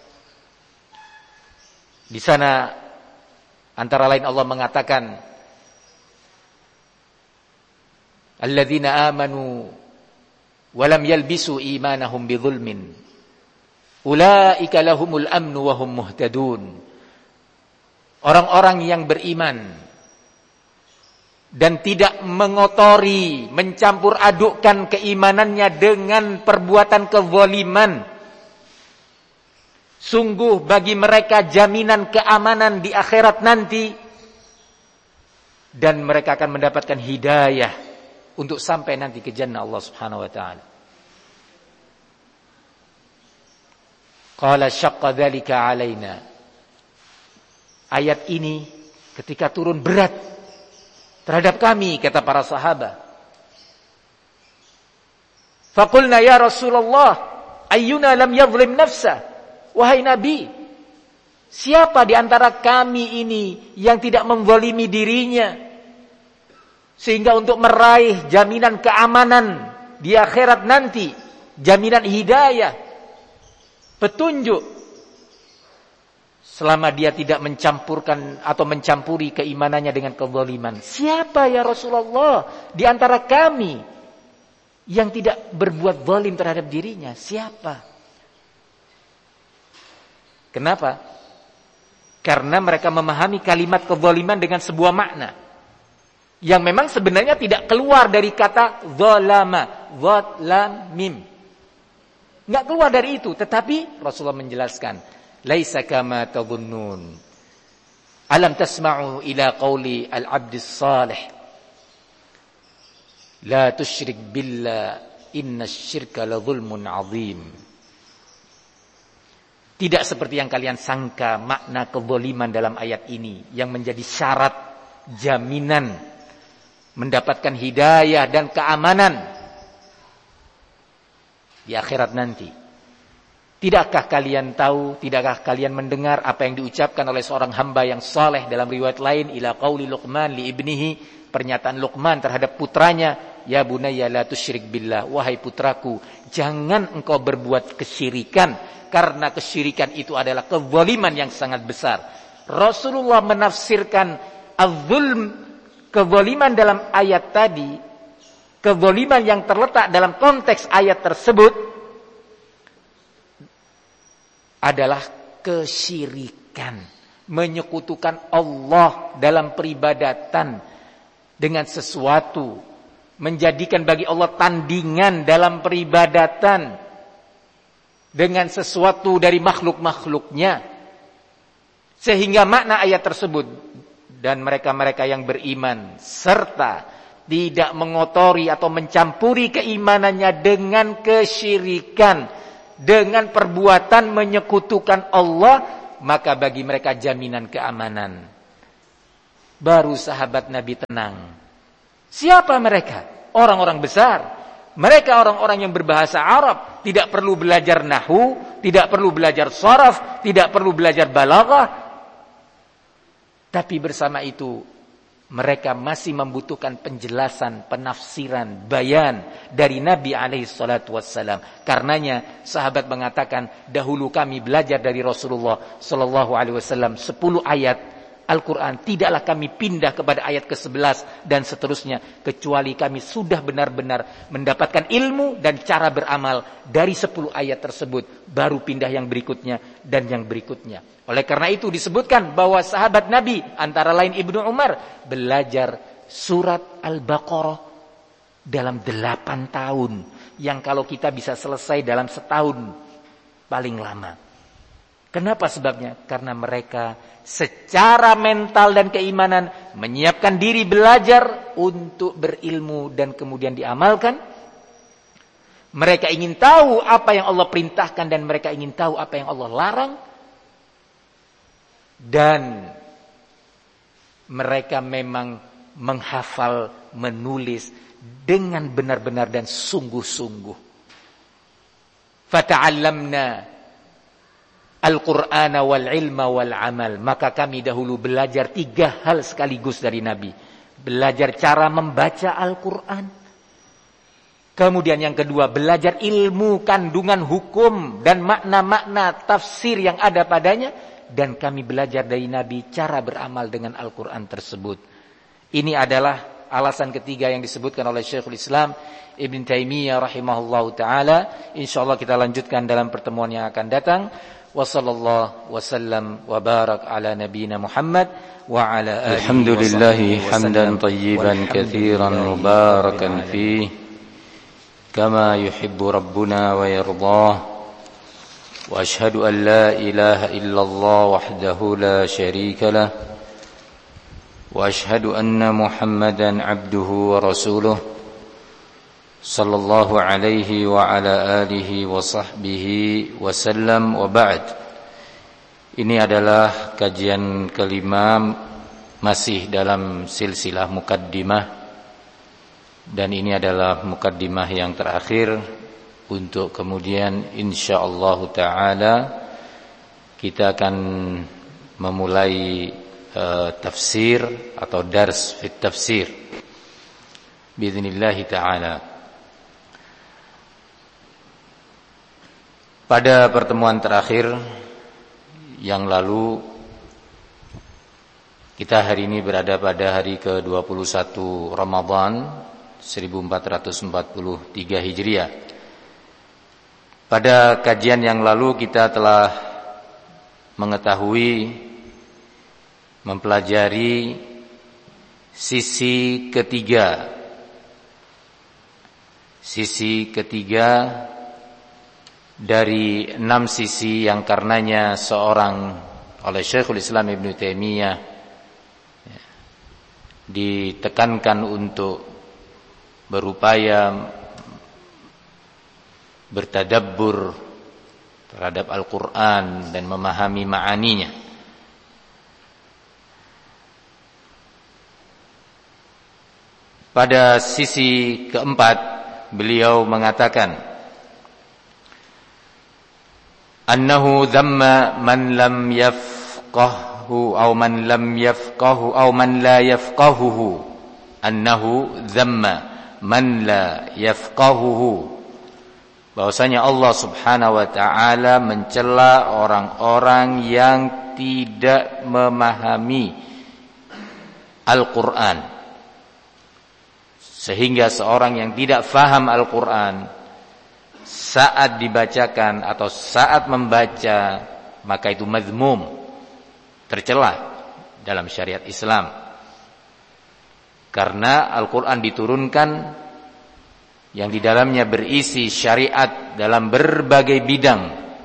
Di sana antara lain Allah mengatakan, alladzina amanu walam yalbisu imanahum bidzulmin ulaika lahumul amnu wa hum muhtadun. Orang-orang yang beriman dan tidak mengotori, mencampur adukkan keimanannya dengan perbuatan kezaliman, sungguh bagi mereka jaminan keamanan di akhirat nanti, dan mereka akan mendapatkan hidayah untuk sampai nanti ke jannah Allah Subhanahu wa taala. Qala syaqqa dzalika alaina. Ayat ini ketika turun berat terhadap kami, kata para sahabat. Faqulna ya Rasulullah, ayyuna lam yadhlim nafsa. Wahai Nabi, siapa di antara kami ini yang tidak menzalimi dirinya sehingga untuk meraih jaminan keamanan di akhirat nanti, jaminan hidayah, petunjuk, selama dia tidak mencampurkan atau mencampuri keimanannya dengan kezaliman. Siapa ya Rasulullah di antara kami yang tidak berbuat zalim terhadap dirinya? Siapa? Kenapa? Karena mereka memahami kalimat kezaliman dengan sebuah makna yang memang sebenarnya tidak keluar dari kata zalama, zat lam mim. Enggak keluar dari itu, tetapi Rasulullah menjelaskan, laisa kama tadhunnun. Alam tasma'u ila qawli al-'abdis salih, la tusyrik billah innasyirka la dhulmun 'adzim. Tidak seperti yang kalian sangka makna kezaliman dalam ayat ini yang menjadi syarat jaminan mendapatkan hidayah dan keamanan di akhirat nanti. Tidakkah kalian tahu, tidakkah kalian mendengar apa yang diucapkan oleh seorang hamba yang saleh dalam riwayat lain, ila qauli Luqman li ibnihi, pernyataan Luqman terhadap putranya, ya bunayya la tusyrik billah, wahai putraku, jangan engkau berbuat kesyirikan, karena kesyirikan itu adalah kezaliman yang sangat besar. Rasulullah menafsirkan az-zulm, kezaliman dalam ayat tadi, kezaliman yang terletak dalam konteks ayat tersebut adalah kesyirikan, menyekutukan Allah dalam peribadatan dengan sesuatu, menjadikan bagi Allah tandingan dalam peribadatan dengan sesuatu dari makhluk-makhluknya, sehingga makna ayat tersebut, dan mereka-mereka yang beriman serta tidak mengotori atau mencampuri keimanannya dengan kesyirikan, dengan perbuatan menyekutukan Allah, maka bagi mereka jaminan keamanan. Baru sahabat Nabi tenang. Siapa mereka? Orang-orang besar. Mereka orang-orang yang berbahasa Arab, tidak perlu belajar nahwu, tidak perlu belajar sharaf, tidak perlu belajar balaghah. Tapi bersama itu mereka masih membutuhkan penjelasan, penafsiran, bayan dari Nabi alaihi salatu wassalam. Karenanya sahabat mengatakan, dahulu kami belajar dari Rasulullah sallallahu alaihi wasallam sepuluh ayat Al-Quran, tidaklah kami pindah kepada ayat ke sebelas dan seterusnya, kecuali kami sudah benar-benar mendapatkan ilmu dan cara beramal dari sepuluh ayat tersebut, baru pindah yang berikutnya dan yang berikutnya. Oleh karena itu disebutkan bahwa sahabat Nabi, antara lain Ibnu Umar, belajar surat Al-Baqarah dalam delapan tahun, yang kalau kita bisa selesai dalam setahun paling lama. Kenapa sebabnya? Karena mereka secara mental dan keimanan menyiapkan diri belajar untuk berilmu dan kemudian diamalkan. Mereka ingin tahu apa yang Allah perintahkan dan mereka ingin tahu apa yang Allah larang. Dan mereka memang menghafal, menulis dengan benar-benar dan sungguh-sungguh. Fata'allamna Al-Qur'ana wal ilma wal amal. Maka kami dahulu belajar tiga hal sekaligus dari Nabi. Belajar cara membaca Al-Qur'an. Kemudian yang kedua, belajar ilmu kandungan hukum dan makna-makna tafsir yang ada padanya. Dan kami belajar dari Nabi cara beramal dengan Al-Qur'an tersebut. Ini adalah alasan ketiga yang disebutkan oleh Syekhul Islam Ibn Taimiyah rahimahullahu ta'ala. InsyaAllah kita lanjutkan dalam pertemuan yang akan datang. Wa sallallahu wa sallam wa barak ala nabiyyina Muhammad wa ala alihi Alhamdulillahi hamdan tayyiban katsiran mubarakan fihi kama yuhibbu rabbuna wa yardah. Wa ashhadu an la ilaha illallah wahdahu la syarika lah. Wa ashhadu anna Muhammadan abduhu wa rasuluh sallallahu alaihi wa ala alihi wa sahbihi wa sallam wa ba'd. Ini adalah kajian kelima masih dalam silsilah mukaddimah, dan ini adalah mukaddimah yang terakhir untuk kemudian insyaallah taala kita akan memulai uh, tafsir atau dars fit tafsir biidznillah taala. Pada pertemuan terakhir yang lalu, kita hari ini berada pada hari ke dua puluh satu Ramadan seribu empat ratus empat puluh tiga Hijriah. Pada kajian yang lalu kita telah mengetahui, mempelajari sisi ketiga. Sisi ketiga dari enam sisi yang karenanya seorang oleh Syekhul Islam Ibn Taimiyah ditekankan untuk berupaya bertadabbur terhadap Al-Quran dan memahami ma'aninya. Pada sisi keempat beliau mengatakan annahu dhamma man lam yafqahu aw man lam yafqahu aw man la yafqahuhu annahu dhamma man la yafqahuhu, bahwasanya Allah Subhanahu wa taala mencela orang-orang yang tidak memahami Al-Qur'an, sehingga seorang yang tidak faham Al-Qur'an saat dibacakan atau saat membaca maka itu mazmum, tercela dalam syariat Islam. Karena Al-Quran diturunkan yang di dalamnya berisi syariat dalam berbagai bidang,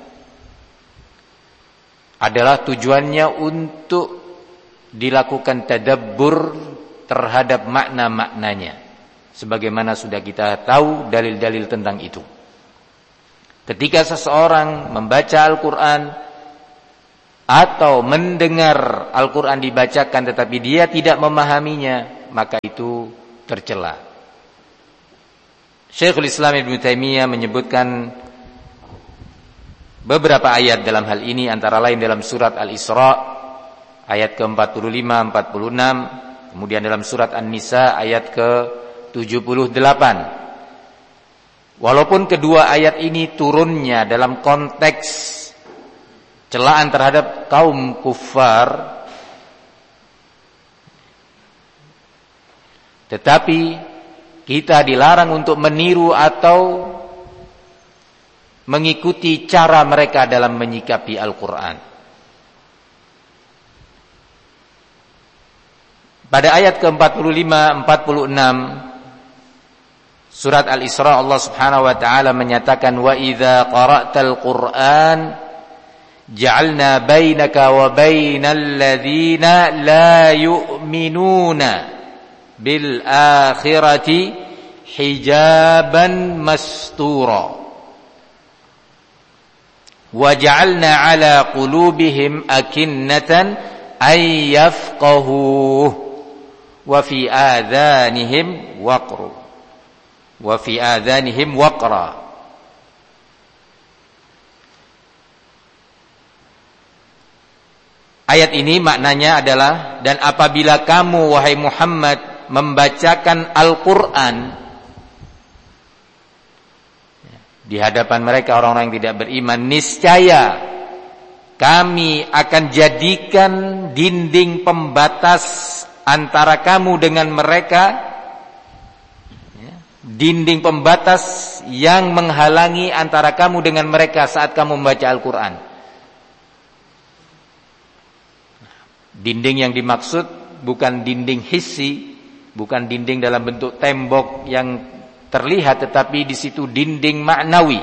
adalah tujuannya untuk dilakukan tadabbur terhadap makna-maknanya, sebagaimana sudah kita tahu dalil-dalil tentang itu. Ketika seseorang membaca Al-Quran, atau mendengar Al-Quran dibacakan tetapi dia tidak memahaminya, maka itu tercela. Syekhul Islam Ibnu Taimiyah menyebutkan beberapa ayat dalam hal ini, antara lain dalam surat Al-Isra ayat ke empat puluh lima empat puluh enam, kemudian dalam surat An-Nisa ayat ke tujuh puluh delapan. Walaupun kedua ayat ini turunnya dalam konteks celaan terhadap kaum kufar, tetapi kita dilarang untuk meniru atau mengikuti cara mereka dalam menyikapi Al-Quran. Pada ayat ke empat puluh lima empat puluh enam surat Al-Isra, Allah Subhanahu wa taala menyatakan, wa idza qara'tal Qur'an ja'alna bainaka wa bainal ladzina la yu'minuna bil akhirati hijaban mastura wa ja'alna ala qulubihim akinnatan ay yafqahuhu wa fi adhanihim waqru wa fi adhanihim waqra. Ayat ini maknanya adalah, dan apabila kamu wahai Muhammad membacakan Al-Quran di hadapan mereka orang-orang yang tidak beriman, niscaya kami akan jadikan dinding pembatas antara kamu dengan mereka, dinding pembatas yang menghalangi antara kamu dengan mereka saat kamu membaca Al-Quran. Dinding yang dimaksud bukan dinding hissi, bukan dinding dalam bentuk tembok yang terlihat, tetapi di situ dinding maknawi.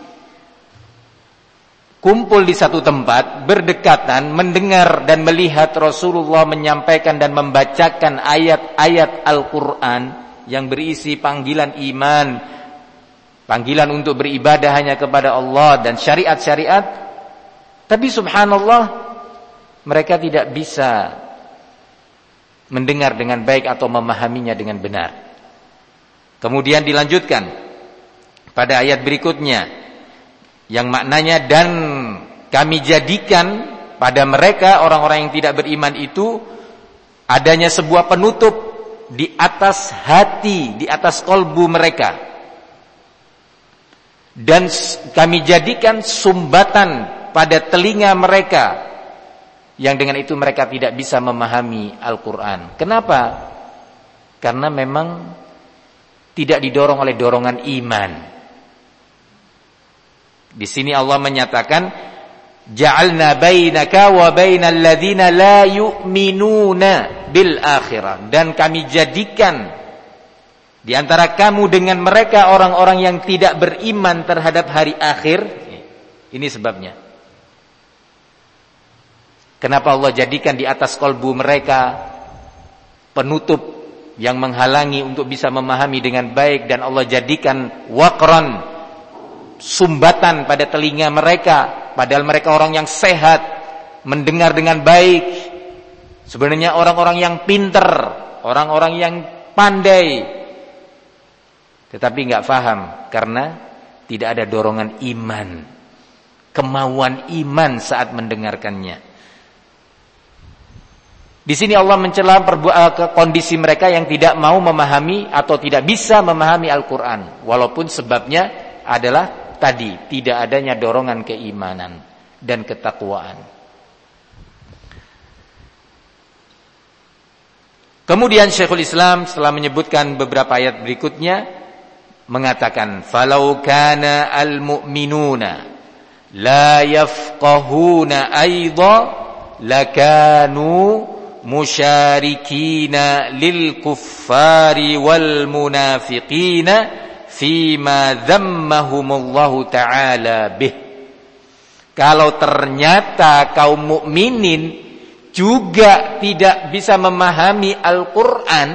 Kumpul di satu tempat, berdekatan, mendengar dan melihat Rasulullah menyampaikan dan membacakan ayat-ayat Al-Quran yang berisi panggilan iman, panggilan untuk beribadah hanya kepada Allah dan syariat-syariat. Tapi subhanallah, mereka tidak bisa mendengar dengan baik atau memahaminya dengan benar. Kemudian dilanjutkan pada ayat berikutnya yang maknanya, dan kami jadikan pada mereka orang-orang yang tidak beriman itu adanya sebuah penutup di atas hati, di atas kolbu mereka, dan kami jadikan sumbatan pada telinga mereka, yang dengan itu mereka tidak bisa memahami Al-Quran. Kenapa? Karena memang tidak didorong oleh dorongan iman. Di sini Allah menyatakan, ja'alna bainaka wa bainal ladzina la yu'minuna bil akhirah, dan kami jadikan di antara kamu dengan mereka orang-orang yang tidak beriman terhadap hari akhir. Ini sebabnya. Kenapa Allah jadikan di atas kolbu mereka penutup yang menghalangi untuk bisa memahami dengan baik, dan Allah jadikan waqran, sumbatan pada telinga mereka, padahal mereka orang yang sehat, mendengar dengan baik. Sebenarnya orang-orang yang pinter, orang-orang yang pandai, tetapi nggak paham karena tidak ada dorongan iman, kemauan iman saat mendengarkannya. Di sini Allah mencela kondisi mereka yang tidak mau memahami atau tidak bisa memahami Al-Quran, walaupun sebabnya adalah tadi tidak adanya dorongan keimanan dan ketakwaan. Kemudian Syekhul Islam setelah menyebutkan beberapa ayat berikutnya mengatakan, falau kana al-mu'minuna la yafqahuna aidha lakanu musyarikina lil kuffari wal munafiqina fima dhammahumullahu ta'ala bih. Kalau ternyata kaum mukminin juga tidak bisa memahami Al-Quran,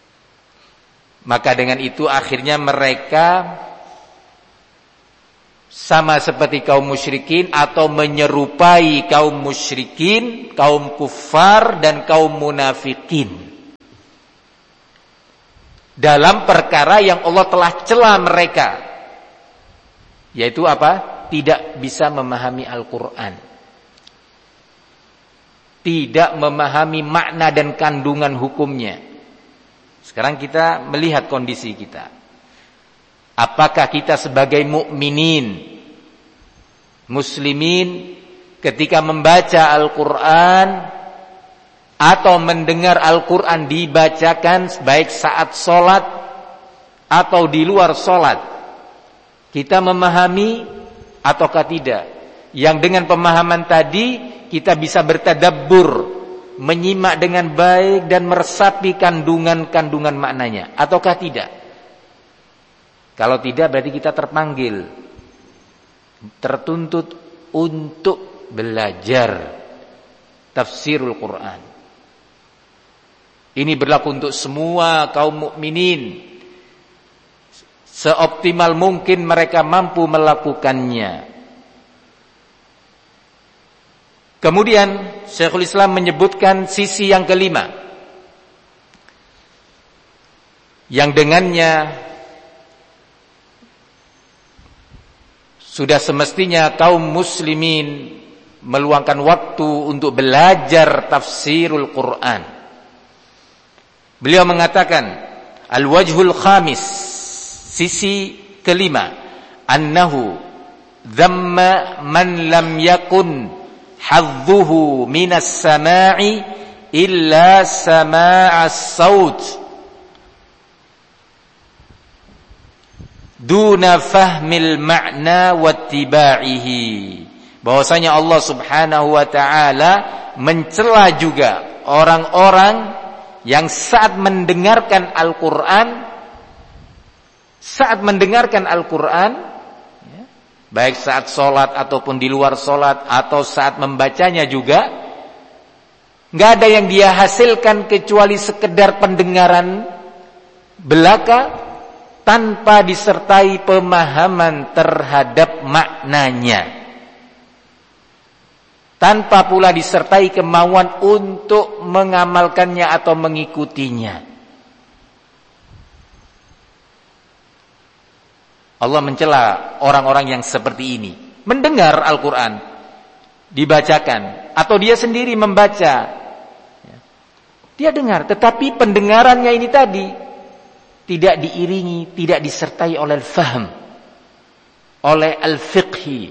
maka dengan itu akhirnya mereka sama seperti kaum musyrikin atau menyerupai kaum musyrikin, kaum kufar dan kaum munafikin dalam perkara yang Allah telah cela mereka, yaitu apa? Tidak bisa memahami Al-Quran, tidak memahami makna dan kandungan hukumnya. Sekarang kita melihat kondisi kita. Apakah kita sebagai mukminin, muslimin, ketika membaca Al-Quran atau mendengar Al-Quran dibacakan baik saat sholat atau di luar sholat, kita memahami ataukah tidak? Yang dengan pemahaman tadi kita bisa bertadabbur, menyimak dengan baik dan meresapi kandungan-kandungan maknanya, ataukah tidak? Kalau tidak, berarti kita terpanggil, tertuntut untuk belajar tafsirul Quran. Ini berlaku untuk semua kaum mukminin, seoptimal mungkin mereka mampu melakukannya. Kemudian Syekhul Islam menyebutkan sisi yang kelima, yang dengannya sudah semestinya kaum muslimin meluangkan waktu untuk belajar tafsirul Quran. Beliau mengatakan, al-wajhul khamis, sisi kelima, annahu dhamma man lam yakun hadduhu minas sama'i illa sama'as saut duna fahmil ma'na wattiba'ihi. Bahwasanya Allah Subhanahu wa taala mencela juga orang-orang yang saat mendengarkan Al-Qur'an saat mendengarkan Al-Qur'an ya, baik saat sholat ataupun di luar sholat atau saat membacanya juga, nggak ada yang dia hasilkan kecuali sekedar pendengaran belaka tanpa disertai pemahaman terhadap maknanya, tanpa pula disertai kemauan untuk mengamalkannya atau mengikutinya. Allah mencela orang-orang yang seperti ini, mendengar Al-Quran dibacakan atau dia sendiri membaca, dia dengar, tetapi pendengarannya ini tadi tidak diiringi, tidak disertai oleh al-fahm, oleh al-fiqhi,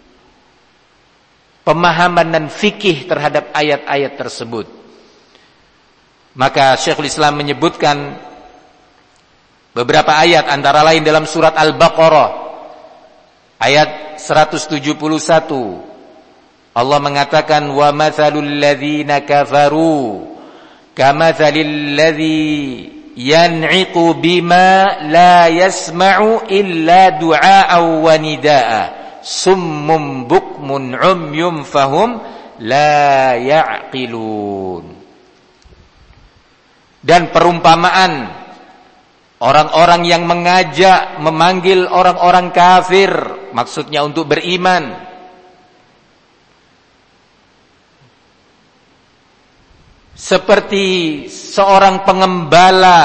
pemahaman dan fikih terhadap ayat-ayat tersebut. Maka Syekhul Islam menyebutkan beberapa ayat, antara lain dalam surat Al-Baqarah ayat seratus tujuh puluh satu. Allah mengatakan, wa mathalul ladzina kafaru kamathalil ladzi yan'iqu bima la yasma'u illa du'a'an wa nida'a summum bukmun umyum fahum la ya'qilun. Dan perumpamaan orang-orang yang mengajak, memanggil orang-orang kafir, maksudnya untuk beriman, seperti seorang pengembala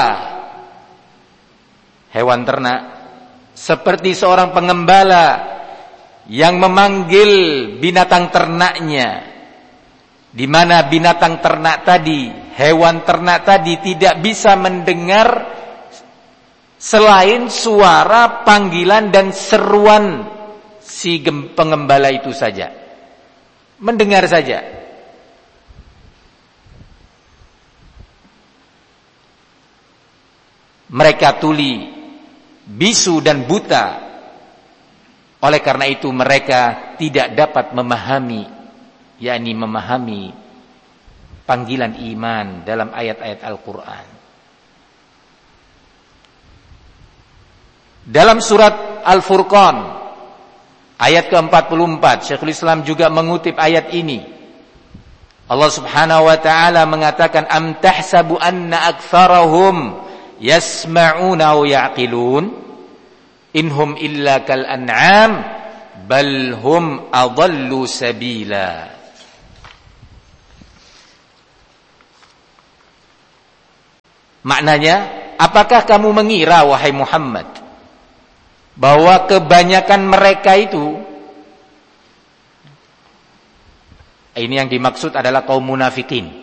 hewan ternak, seperti seorang pengembala yang memanggil binatang ternaknya, di mana binatang ternak tadi, hewan ternak tadi tidak bisa mendengar selain suara panggilan dan seruan si pengembala itu saja, mendengar saja. Mereka tuli, bisu dan buta. Oleh karena itu mereka tidak dapat memahami, yakni memahami panggilan iman dalam ayat-ayat Al-Quran. Dalam surat Al-Furqan ayat ke empat puluh empat, Syekhul Islam juga mengutip ayat ini. Allah Subhanahu wa taala mengatakan, am tahsabu anna aktsarahum yasma'una wa ya'qilun inhum illa kal an'am bal hum adallu sabila. Maknanya, apakah kamu mengira wahai Muhammad bahwa kebanyakan mereka itu, ini yang dimaksud adalah kaum munafikin,